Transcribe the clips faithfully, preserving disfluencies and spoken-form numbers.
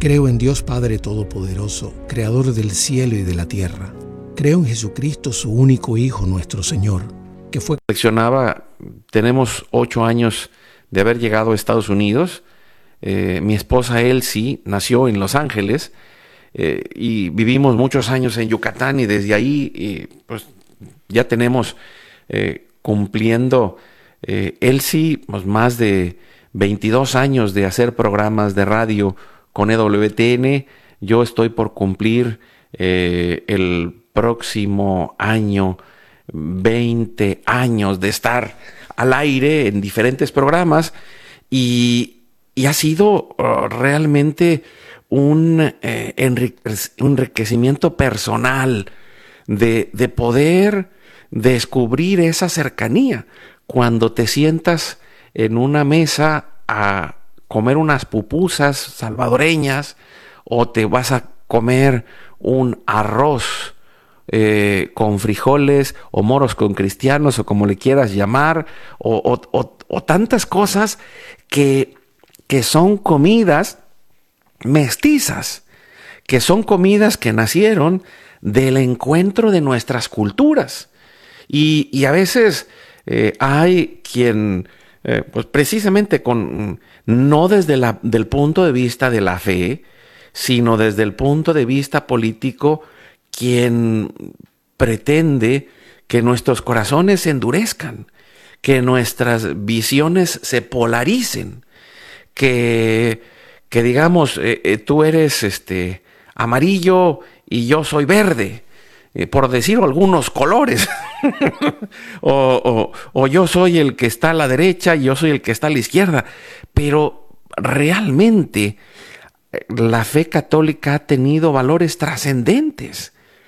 Creo en Dios Padre Todopoderoso, Creador del cielo y de la tierra. Creo en Jesucristo, su único Hijo, nuestro Señor, que fue... Reflexionaba, tenemos ocho años de haber llegado a Estados Unidos. Eh, mi esposa Elsie nació en Los Ángeles eh, y vivimos muchos años en Yucatán, y desde ahí eh, pues, ya tenemos eh, cumpliendo eh, Elsie pues, más de veintidós años de hacer programas de radio con E W T N. Yo estoy por cumplir eh, el próximo año veinte años de estar al aire en diferentes programas, y, y ha sido uh, realmente un eh, enriquecimiento personal de, de poder descubrir esa cercanía. Cuando te sientas en una mesa a comer unas pupusas salvadoreñas, o te vas a comer un arroz eh, con frijoles, o moros con cristianos, o como le quieras llamar, o, o, o, o tantas cosas que, que son comidas mestizas, que son comidas que nacieron del encuentro de nuestras culturas. Y, y a veces eh, hay quien... Eh, pues precisamente con, no desde la, del punto de vista de la fe, sino desde el punto de vista político, quien pretende que nuestros corazones se endurezcan, que nuestras visiones se polaricen, que, que digamos, eh, eh, tú eres este, amarillo y yo soy verde, eh, por decir algunos colores. o, o, o yo soy el que está a la derecha y yo soy el que está a la izquierda. Pero realmente la fe católica ha tenido valores trascendentes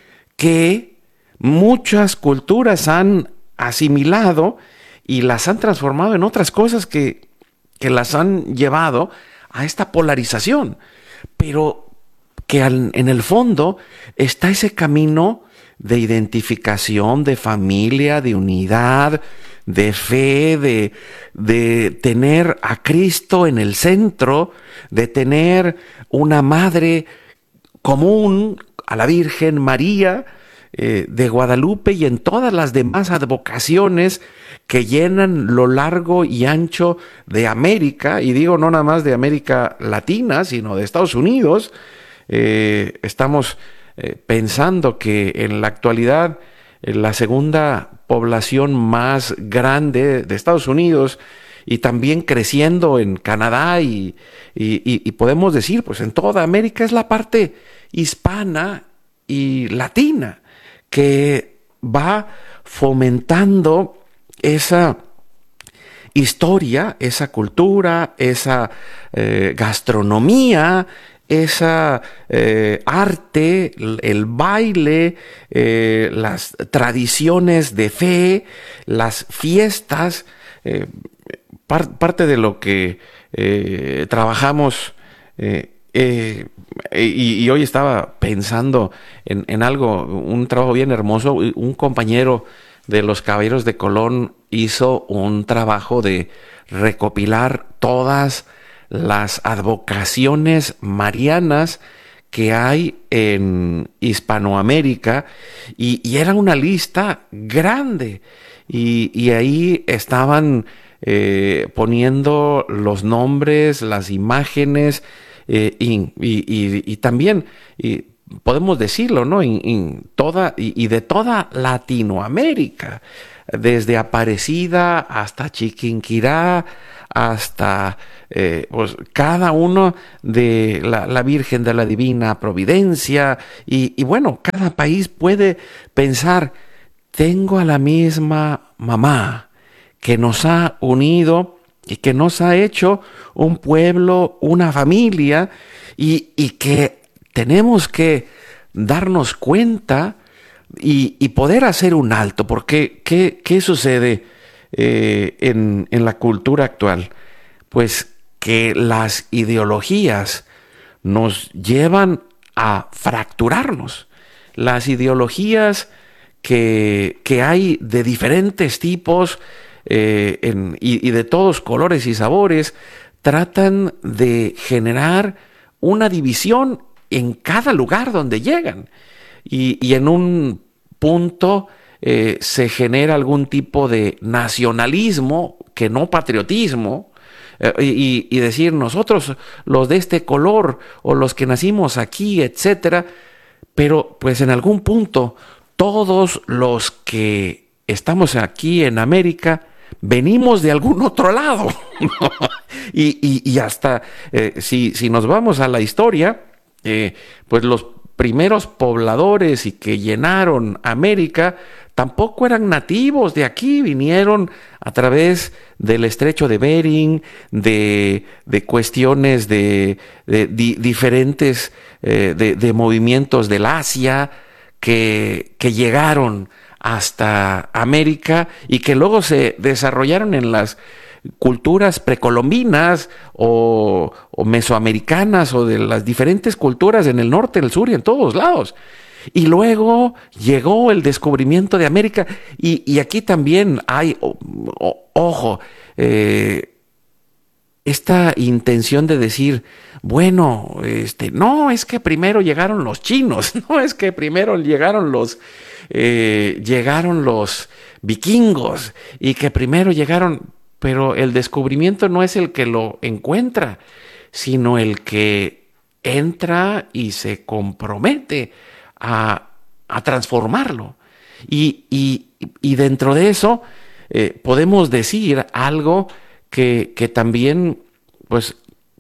que muchas culturas han asimilado y las han transformado en otras cosas que, que las han llevado a esta polarización. Pero que al, en el fondo está ese camino de identificación, de familia, de unidad, de fe, de, de tener a Cristo en el centro, de tener una madre común, a la Virgen María eh, de Guadalupe, y en todas las demás advocaciones que llenan lo largo y ancho de América, y digo no nada más de América Latina, sino de Estados Unidos. Eh, estamos Eh, pensando que en la actualidad eh, la segunda población más grande de Estados Unidos, y también creciendo en Canadá y, y, y podemos decir pues en toda América, es la parte hispana y latina, que va fomentando esa historia, esa cultura, esa eh, gastronomía, esa eh, arte, el, el baile, eh, las tradiciones de fe, las fiestas, eh, par, parte de lo que eh, trabajamos eh, eh, y, y hoy estaba pensando en, en algo, un trabajo bien hermoso. Un compañero de los Caballeros de Colón hizo un trabajo de recopilar todas las advocaciones marianas que hay en Hispanoamérica, y, y era una lista grande, y, y ahí estaban eh, poniendo los nombres, las imágenes, eh, y, y, y, y también y podemos decirlo, ¿no? En, en toda y, y de toda Latinoamérica, desde Aparecida hasta Chiquinquirá, hasta eh, pues cada uno de la, la Virgen de la Divina Providencia, y, y bueno, cada país puede pensar, tengo a la misma mamá que nos ha unido y que nos ha hecho un pueblo, una familia, y, y que tenemos que darnos cuenta y, y poder hacer un alto, porque ¿qué, qué sucede eh, en, en la cultura actual? Pues que las ideologías nos llevan a fracturarnos. Las ideologías que, que hay de diferentes tipos eh, en, y, y de todos colores y sabores tratan de generar una división en cada lugar donde llegan. Y, y en un punto eh, se genera algún tipo de nacionalismo, que no patriotismo, eh, y, y decir nosotros los de este color o los que nacimos aquí, etcétera. Pero pues en algún punto todos los que estamos aquí en América venimos de algún otro lado. y, y, y hasta eh, si, si nos vamos a la historia, eh, pues los primeros pobladores y que llenaron América tampoco eran nativos de aquí, vinieron a través del estrecho de Bering, de, de cuestiones de, de di, diferentes eh, de, de movimientos del Asia que, que llegaron hasta América y que luego se desarrollaron en las culturas precolombinas o, o mesoamericanas o de las diferentes culturas en el norte, el sur y en todos lados. Y luego llegó el descubrimiento de América y, y aquí también hay, o, o, ojo, eh, esta intención de decir, bueno, este, no, es que primero llegaron los chinos, no es que primero llegaron los, eh, llegaron los vikingos y que primero llegaron, pero el descubrimiento no es el que lo encuentra, sino el que entra y se compromete a, a transformarlo. Y, y, y dentro de eso eh, podemos decir algo que, que también pues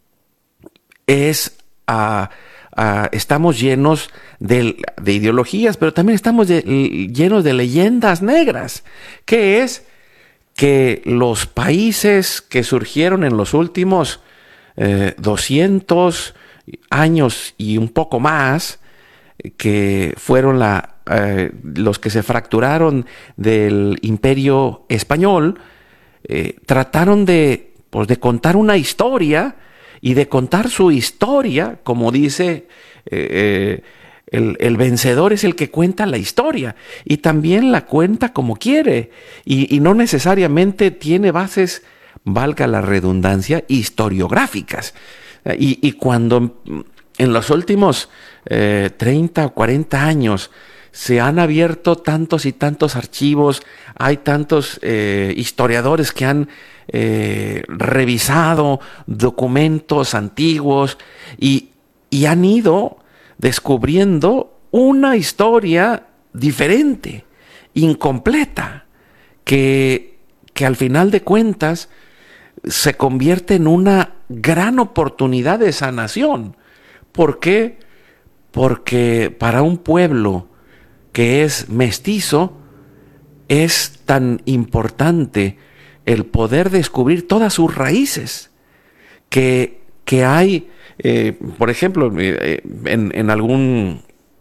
es uh, uh, estamos llenos de, de ideologías, pero también estamos de, llenos de leyendas negras, que es que los países que surgieron en los últimos eh, doscientos años y un poco más, que fueron la, eh, los que se fracturaron del Imperio Español, eh, trataron de, pues, de contar una historia y de contar su historia, como dice eh, el, el vencedor es el que cuenta la historia y también la cuenta como quiere y, y no necesariamente tiene bases, valga la redundancia, historiográficas. Y, y cuando en los últimos eh, treinta o cuarenta años se han abierto tantos y tantos archivos, hay tantos eh, historiadores que han eh, revisado documentos antiguos y, y han ido descubriendo una historia diferente, incompleta, que, que al final de cuentas se convierte en una gran oportunidad de sanación. ¿Por qué? Porque para un pueblo que es mestizo es tan importante el poder descubrir todas sus raíces, que, que hay, eh, por ejemplo, eh, en, en algún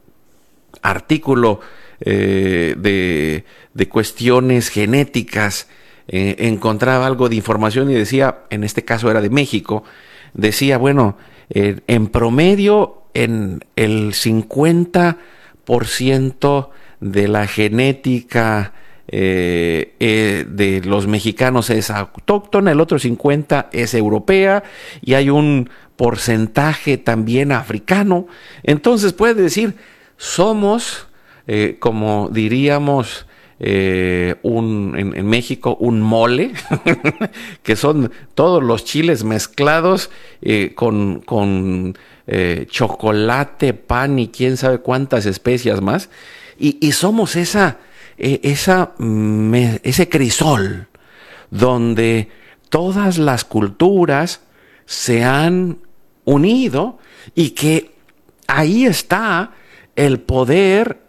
artículo eh, de, de cuestiones genéticas, eh, encontraba algo de información y decía, en este caso era de México, decía, bueno, eh, en promedio en el cincuenta por ciento de la genética eh, eh, de los mexicanos es autóctona, el otro cincuenta por ciento es europea y hay un porcentaje también africano. Entonces puede decir, somos, eh, como diríamos eh, un, en, en México, un mole, que son todos los chiles mezclados eh, con... con Eh, chocolate, pan y quién sabe cuántas especias más, y, y somos esa, eh, esa me, ese crisol donde todas las culturas se han unido y que ahí está el poder